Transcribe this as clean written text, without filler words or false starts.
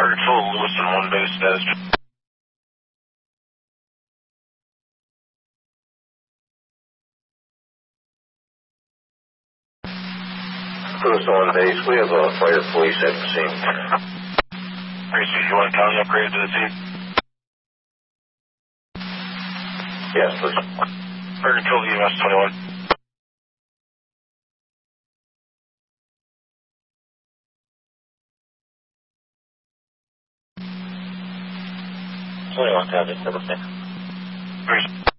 Control, Lewiston 1 base status. Lewiston 1 base, we have a fire police at the scene. Gracie, you want a county upgrade to the team? Yes, please. Fire Control, EMS 21. Only one tab, just double check. Gracie.